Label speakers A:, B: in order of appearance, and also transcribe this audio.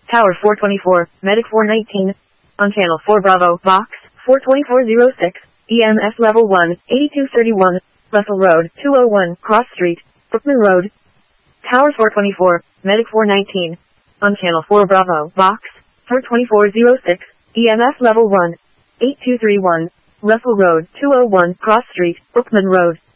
A: Tower 424, Medic 419. On Channel 4 Bravo, Box 42406, EMS Level 1, 8231, Russell Road, 201, Cross Street, Brookman Road. Tower 424, Medic 419. On Channel 4 Bravo, Box 42406, EMS Level 1, 8231, Russell Road, 201, Cross Street, Brookman Road.